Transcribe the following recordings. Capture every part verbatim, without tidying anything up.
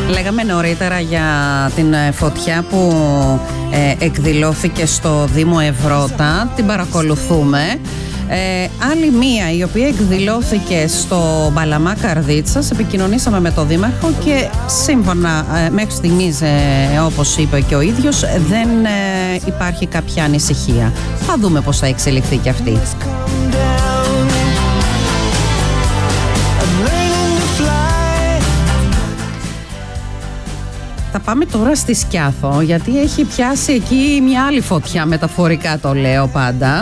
Λέγαμε νωρίτερα για την φωτιά που ε, εκδηλώθηκε στο Δήμο Ευρώτα. Την παρακολουθούμε. Ε, άλλη μία η οποία εκδηλώθηκε στο Μπαλαμά Καρδίτσας. Επικοινωνήσαμε με τον Δήμαρχο και σύμφωνα ε, μέχρι στιγμής ε, όπως είπε και ο ίδιος δεν ε, υπάρχει κάποια ανησυχία. Θα δούμε πώς θα εξελιχθεί και αυτή. Θα πάμε τώρα στη Σκιάθο, γιατί έχει πιάσει εκεί μια άλλη φωτιά, μεταφορικά το λέω πάντα.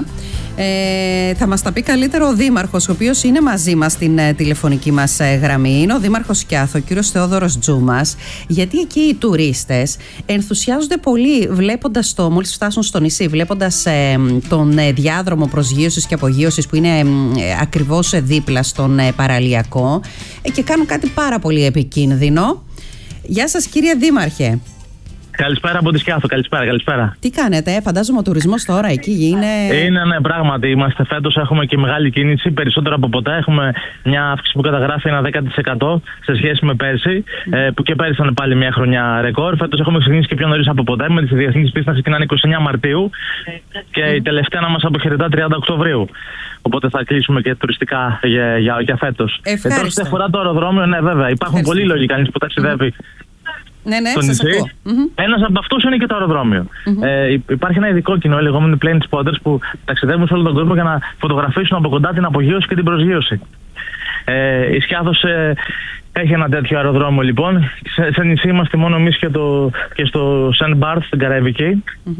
Ε, θα μας τα πει καλύτερο ο Δήμαρχος, ο οποίος είναι μαζί μας στην ε, τηλεφωνική μας ε, γραμμή. Είναι ο Δήμαρχος Σκιάθο, ο κύριος Θεόδωρος Τζούμας. Γιατί εκεί οι τουρίστες ενθουσιάζονται πολύ βλέποντας το, μόλις φτάσουν στο νησί, βλέποντας ε, τον ε, διάδρομο προσγείωσης και απογείωσης που είναι ε, ακριβώς ε, δίπλα στον ε, παραλιακό ε, και κάνουν κάτι πάρα πολύ επικίνδυνο. Γεια σας κύριε Δήμαρχε. Καλησπέρα από τη Σκιάθο, καλησπέρα, καλησπέρα. Τι κάνετε, φαντάζομαι ο τουρισμός τώρα εκεί είναι... Είναι, ναι, πράγματι. Είμαστε φέτος, έχουμε και μεγάλη κίνηση, περισσότερο από ποτέ. Έχουμε μια αύξηση που καταγράφει ένα δέκα τοις εκατό σε σχέση με πέρσι, mm. ε, που και πέρσι ήταν πάλι μια χρονιά ρεκόρ. Φέτος έχουμε ξεκινήσει και πιο νωρίς από ποτέ, με τις διεθνείς πίστες να ξεκινάνε είκοσι εννέα Μαρτίου και mm. η τελευταία να μας αποχαιρετά τριάντα Οκτωβρίου. Οπότε θα κλείσουμε και τουριστικά για, για, για φέτος. Ευχαριστώ. Ε, τώρα, σε αφορά το αεροδρόμιο, ναι, βέβαια, υπάρχουν πολλοί λόγοι κανείς που ταξιδεύει. Ναι, ναι, σας ακούω. Ένας από αυτούς είναι και το αεροδρόμιο. Mm-hmm. Ε, υπάρχει ένα ειδικό κοινό, οι λεγόμενοι plane spotters, που ταξιδεύουν σε όλο τον κόσμο για να φωτογραφίσουν από κοντά την απογείωση και την προσγείωση. Ε, η Σκιάθος ε, έχει ένα τέτοιο αεροδρόμιο, λοιπόν. Σε, σε νησί είμαστε μόνο εμείς και, το, και στο Σεντ Μπάρθ, στην Καραϊβική. Mm-hmm.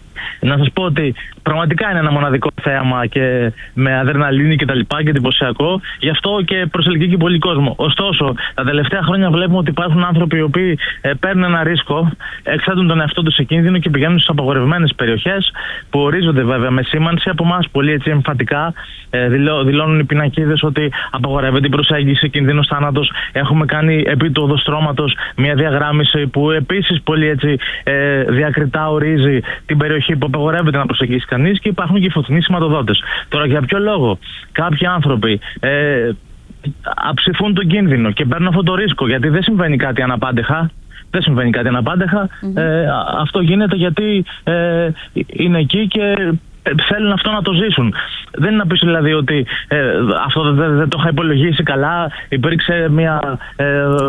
Να σας πω ότι πραγματικά είναι ένα μοναδικό θέαμα και με αδρεναλίνη και τα λοιπά και εντυπωσιακό. Γι' αυτό και προσελκύει και πολύ κόσμο. Ωστόσο, τα τελευταία χρόνια βλέπουμε ότι υπάρχουν άνθρωποι οι οποίοι ε, παίρνουν ένα ρίσκο, εξθέτουν τον εαυτό τους σε κίνδυνο και πηγαίνουν στις απαγορευμένες περιοχές που ορίζονται βέβαια με σήμανση από εμάς πολύ έτσι εμφατικά. Ε, δηλώ, δηλώνουν οι πινακίδες ότι απαγορεύεται η προσέγγιση, κινδύνος θάνατος. Έχουμε κάνει επί του οδοστρώματος μια διαγράμμιση που επίσης πολύ έτσι ε, διακριτά ορίζει την περιοχή που απαγορεύεται να προσεγγίσει κανείς και υπάρχουν και φωτεινοί σηματοδότες. Τώρα, για ποιο λόγο κάποιοι άνθρωποι ε, αψηφούν τον κίνδυνο και παίρνουν αυτό το ρίσκο, γιατί δεν συμβαίνει κάτι αναπάντεχα. Δεν συμβαίνει κάτι αναπάντεχα. Mm-hmm. Ε, αυτό γίνεται γιατί ε, είναι εκεί και θέλουν αυτό να το ζήσουν. Δεν είναι να πεις δηλαδή ότι ε, αυτό δεν, δεν το είχα υπολογίσει καλά, υπήρξε μια ε,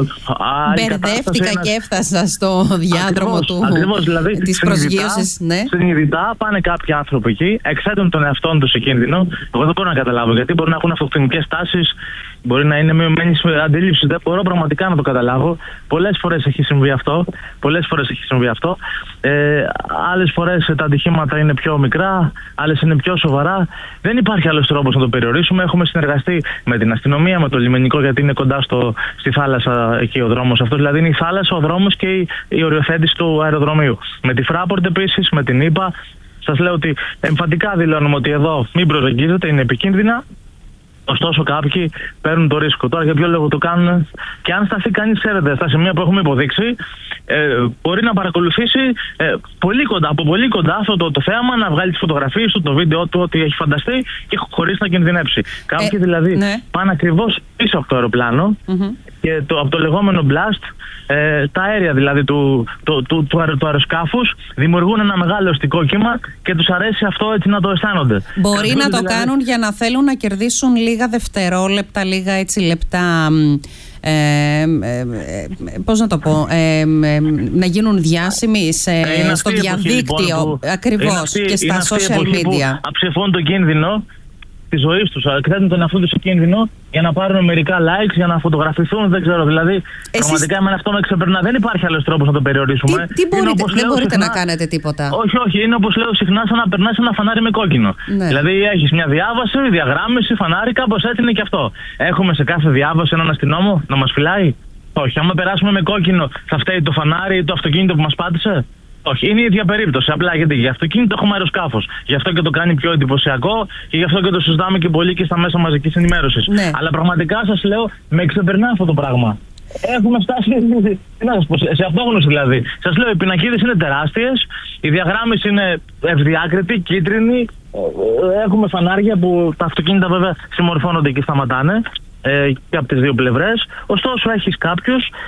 άλλη μπερδεύτηκα ένας... και έφτασα στο διάδρομο ακριβώς, του, ακριβώς, δηλαδή, της προσγείωσης. Ναι. Συνειδητά πάνε κάποιοι άνθρωποι εκεί, εξθέτουν τον εαυτό τους σε κίνδυνο. Εγώ δεν μπορώ να καταλάβω γιατί μπορεί να έχουν αυτοκτονικές τάσεις, μπορεί να είναι μειωμένης αντίληψης. Δεν μπορώ πραγματικά να το καταλάβω. Πολλές φορές έχει συμβεί αυτό. Πολλές φορές έχει συμβεί αυτό. Ε, άλλες φορές τα ατυχήματα είναι πιο μικρά, άλλες είναι πιο σοβαρά. Δεν υπάρχει άλλος τρόπος να το περιορίσουμε. Έχουμε συνεργαστεί με την αστυνομία, με το λιμενικό, γιατί είναι κοντά στο, στη θάλασσα εκεί ο δρόμος αυτός. Δηλαδή είναι η θάλασσα, ο δρόμος και η, η οριοθέτηση του αεροδρομίου. Με τη Fraport επίσης, με την ΙΠΑ. Σας λέω ότι εμφαντικά δηλώνουμε ότι εδώ μην προσεγγίζετε, είναι επικίνδυνα. Ωστόσο, κάποιοι παίρνουν το ρίσκο. Τώρα, για ποιο λόγο το κάνουν, και αν σταθεί κανείς, ξέρετε, στα σημεία που έχουμε υποδείξει, ε, μπορεί να παρακολουθήσει ε, πολύ κοντά, από πολύ κοντά αυτό το, το θέαμα, να βγάλει τις φωτογραφίες του, το βίντεο του, ό,τι έχει φανταστεί και χωρίς να κινδυνεύσει. Κάποιοι ε, δηλαδή ναι. πάνε ακριβώς πίσω από το αεροπλάνο mm-hmm. και το, από το λεγόμενο blast, ε, τα αέρια δηλαδή του, του, του, του, αερο, του αεροσκάφους δημιουργούν ένα μεγάλο οστικό κύμα και τους αρέσει αυτό έτσι να το αισθάνονται. Μπορεί Καθώς, να το δηλαδή, κάνουν για να θέλουν να κερδίσουν λίγα δευτερόλεπτα, λίγα έτσι λεπτά, ε, ε, ε, πώς να το πω, ε, ε, να γίνουν διάσημοι σε, ε, στο διαδίκτυο, λοιπόν, που, ακριβώς, αυτή, και στα social media. Αψηφούν τον κίνδυνο της ζωής τους, εκθέτουν τον εαυτό τους σε κίνδυνο για να πάρουν μερικά likes, για να φωτογραφηθούν, δεν ξέρω. Δηλαδή, εσείς... πραγματικά εμένα αυτό με ξεπερνά. Δεν υπάρχει άλλος τρόπος να το περιορίσουμε. Τι, τι μπορείτε, δεν λέω, μπορείτε συχνά... να κάνετε τίποτα. Όχι, όχι. Είναι όπως λέω συχνά, σαν να περνάς ένα φανάρι με κόκκινο. Ναι. Δηλαδή, έχεις μια διάβαση, διαγράμμιση, φανάρι, κάπως έτσι είναι και αυτό. Έχουμε σε κάθε διάβαση έναν αστυνόμο να μας φυλάει. Όχι. Άμα περάσουμε με κόκκινο, θα φταίει το φανάρι ή το αυτοκίνητο που μας πάτησε. Όχι, είναι η ίδια περίπτωση. Απλά γιατί για αυτοκίνητο έχουμε αεροσκάφος. Γι' αυτό και το κάνει πιο εντυπωσιακό και γι' αυτό και το συζητάμε και πολύ και στα μέσα μαζικής ενημέρωσης. Ναι. Αλλά πραγματικά σας λέω, με ξεπερνά αυτό το πράγμα. Έχουμε φτάσει να σας πω, σε αυτόγνωση δηλαδή. Σας λέω, οι πινακίδες είναι τεράστιες, η διαγράμμιση είναι ευδιάκριτη, κίτρινη. Έχουμε φανάρια που τα αυτοκίνητα βέβαια συμμορφώνονται και σταματάνε ε, και από τις δύο πλευρές. Ωστόσο, έχεις κάποιους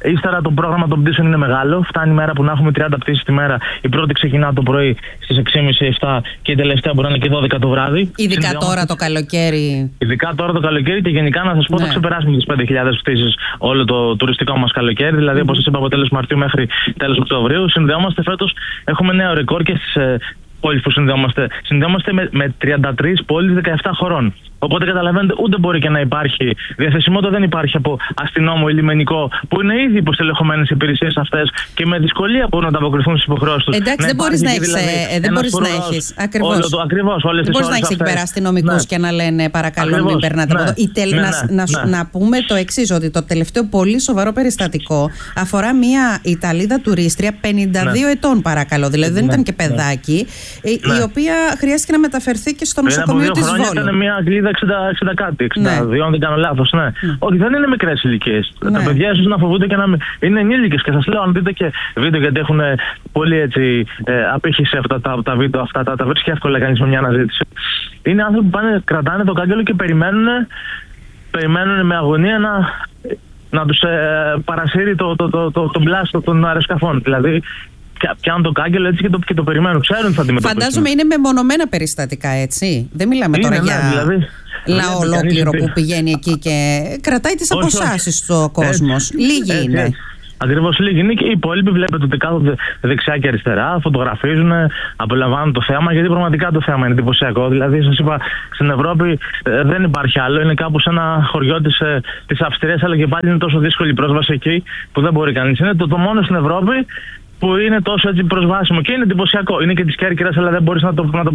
Ύστερα το πρόγραμμα των πτήσεων είναι μεγάλο. Φτάνει η μέρα που να έχουμε τριάντα πτήσεις τη μέρα. Η πρώτη ξεκινά το πρωί στις έξι και μισή επτά και η τελευταία μπορεί να είναι και δώδεκα το βράδυ. Ειδικά τώρα το καλοκαίρι. Ειδικά τώρα το καλοκαίρι και γενικά να σας πω, ναι, θα ξεπεράσουμε τις πέντε χιλιάδες πτήσεις όλο το τουριστικό μας καλοκαίρι. Δηλαδή, όπως σας είπα, από τέλος Μαρτίου μέχρι τέλος Οκτωβρίου. Συνδεόμαστε φέτος, έχουμε νέο ρεκόρ και στις ε, πόλεις που συνδεόμαστε. Συνδεόμαστε με, με τριάντα τρεις πόλεις δεκαεπτά χωρών. Οπότε καταλαβαίνετε, ούτε μπορεί και να υπάρχει διαθεσιμότητα, δεν υπάρχει από αστυνόμο ή λιμενικό που είναι ήδη υποστελεχωμένες οι υπηρεσίες αυτές και με δυσκολία μπορούν να ανταποκριθούν στις υποχρεώσεις τους. Εντάξει, δεν μπορείς να έχεις. Δηλαδή, δεν μπορείς να έχεις. Ακριβώς. Δεν μπορείς να έχεις εκεί πέρα αστυνομικούς, ναι, και να λένε παρακαλώ, ακριβώς, μην περνάτε, ναι, από εδώ. Τελ, ναι, ναι, να, ναι. Να, να πούμε το εξής, ότι το τελευταίο πολύ σοβαρό περιστατικό αφορά μια Ιταλίδα τουρίστρια πενήντα δύο, ναι, ετών, παρακαλώ. Δηλαδή δεν, ναι, ήταν και παιδάκι, ναι, η οποία χρειάστηκε να μεταφερθεί και στο νοσοκομείο της Βόλου. εξήντα, εξήντα κάτι, εξήντα δύο, ναι, αν δεν κάνω λάθος, ναι. Ναι. Όχι, δεν είναι μικρές ηλικίες. Ναι. Τα παιδιά ίσως να φοβούνται και να μην. Είναι ενήλικες και σας λέω, αν δείτε και βίντεο, γιατί έχουν πολύ έτσι ε, απήχηση αυτά τα, τα βίντεο, αυτά τα, τα βρίσκει εύκολα κανείς με μια αναζήτηση. Είναι άνθρωποι που πάνε, κρατάνε το κάγκελο και περιμένουν, περιμένουν με αγωνία να, να τους ε, παρασύρει το, το, το, το, το μπλάστο των αεροσκαφών. Δηλαδή, πιάνουν το κάγκελο έτσι και το, και το περιμένουν. Ξέρουν θα αντιμετωπίσουν. Φαντάζομαι είναι μεμονωμένα περιστατικά, έτσι. Δεν μιλάμε είναι, τώρα, ναι, για δηλαδή, λαό ολόκληρο που πηγαίνει εκεί και κρατάει τις αποστάσεις του ο κόσμος. Λίγοι έτσι, είναι. Έτσι. Ακριβώς, λίγοι είναι και οι υπόλοιποι βλέπετε ότι κάθονται δεξιά και αριστερά, φωτογραφίζουν, απολαμβάνουν το θέμα, γιατί πραγματικά το θέμα είναι εντυπωσιακό. Δηλαδή, σας είπα, στην Ευρώπη ε, δεν υπάρχει άλλο. Είναι κάπου σε ένα χωριό της, ε, της Αυστρίας, αλλά και πάλι είναι τόσο δύσκολη η πρόσβαση εκεί που δεν μπορεί κανείς. Είναι το, το μόνο στην Ευρώπη που είναι τόσο έτσι προσβάσιμο και είναι εντυπωσιακό. Είναι και της Κέρκυρας, αλλά δεν μπορείς να το, να το